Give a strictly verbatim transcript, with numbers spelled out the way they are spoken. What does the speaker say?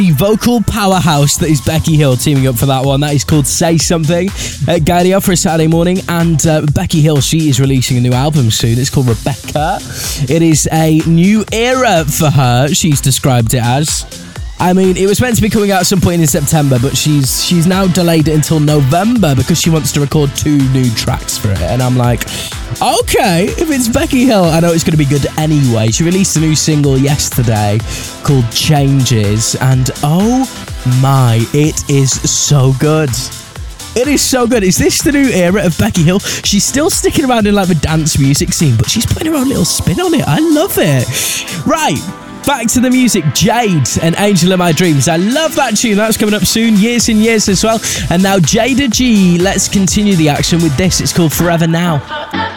The vocal powerhouse that is Becky Hill teaming up for that one. That is called Say Something. Uh, Gadio for a Saturday morning. And uh, Becky Hill, she is releasing a new album soon. It's called Rebecca. It is a new era for her, she's described it as. I mean, it was meant to be coming out at some point in September, but she's she's now delayed it until November because she wants to record two new tracks for it. And I'm like, okay, if it's Becky Hill, I know it's going to be good anyway. She released a new single yesterday called Changes, and oh my, it is so good. It is so good. Is this the new era of Becky Hill? She's still sticking around in like the dance music scene, but she's putting her own little spin on it. I love it. Right. Back to the music, Jade and Angel of My Dreams. I love that tune. That's coming up soon, years and years as well. And now Jada G, let's continue the action with this. It's called Forever Now.